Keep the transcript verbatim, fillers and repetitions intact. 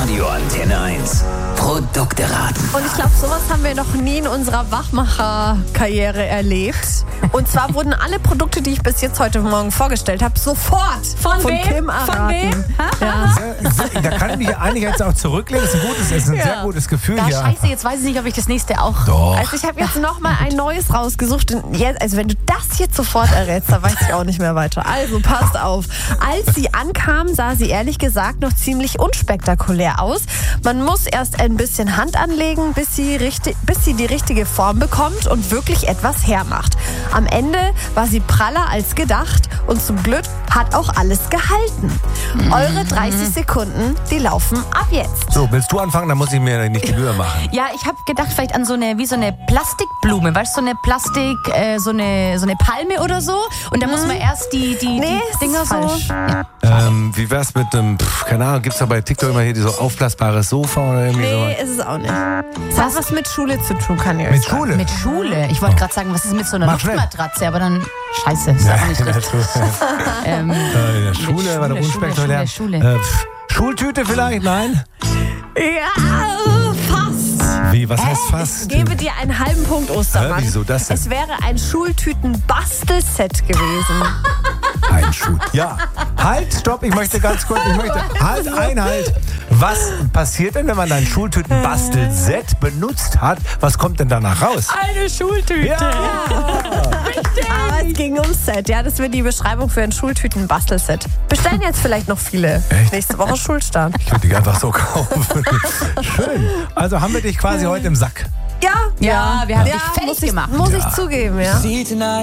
Radio Antenne eins. Produkte raten. Und ich glaube, sowas haben wir noch nie in unserer Wachmacher-Karriere erlebt. Und zwar wurden alle Produkte, die ich bis jetzt heute Morgen vorgestellt habe, sofort von, von wem? Kim erraten. Von wem? Ja. Da kann ich mich eigentlich jetzt auch zurücklegen. Das ist ein, gutes, das ist ein Ja. sehr gutes Gefühl Ja, hier. scheiße, jetzt weiß ich nicht, ob ich das nächste auch... Doch. Also ich habe jetzt nochmal ein neues rausgesucht. Und jetzt, also wenn du das jetzt sofort errätst, dann weiß ich auch nicht mehr weiter. Also passt auf. Als sie ankam, sah sie ehrlich gesagt noch ziemlich unspektakulär aus. Man muss erst ein bisschen Hand anlegen, bis sie, richtig, bis sie die richtige Form bekommt und wirklich etwas hermacht. Am Ende war sie praller als gedacht und zum Glück hat auch alles gehalten. Mhm. Eure dreißig Sekunden, die laufen ab jetzt. So, willst du anfangen? Dann muss ich mir nicht die Mühe machen. Ja, ich habe gedacht, vielleicht an so eine, wie so eine Plastikblume, weißt du, so eine Plastik, äh, so eine, so eine Palme oder so. Und da muss man erst die, die, Nee, die ist Dinger so... falsch. Ja. Ähm, wie wär's mit dem, pff, keine Ahnung, gibt's da bei TikTok immer hier die so aufblasbares Sofa oder irgendwie Nee, so? ist es auch nicht. Es hat was mit Schule zu tun, kann ich euch Mit sagen. Schule? Mit Schule. Ich wollte gerade sagen, was ist mit so einer Mach schnell. Luftmatratze, aber dann scheiße, ist Ja, auch nicht in der richtig. Schule. Ähm, Äh, in der Schule, Schule, war der Schule, unspektakulär. Schule, Schule. Äh, pff, Schultüte vielleicht? Nein? Ja, fast. Wie, was heißt fast? Ich gebe dir einen halben Punkt, Ostermann. Hä, wieso das denn? Es wäre ein Schultüten-Bastelset gewesen. Ein Schuh. Ja. Halt, stopp, ich möchte ganz kurz, ich möchte, halt, Einhalt. Was passiert denn, wenn man ein Schultüten-Bastelset benutzt hat? Was kommt denn danach raus? Eine Schultüte. Ja. Aber es ging ums Set. Ja, das wird die Beschreibung für ein Schultüten-Bastelset. Bestellen jetzt vielleicht noch viele. Echt? Nächste Woche Schulstart. Ich würde dich einfach so kaufen. Schön. Also haben wir dich quasi heute im Sack. Ja, Ja, wir haben dich muss fertig ich, gemacht. Muss ich zugeben, ja.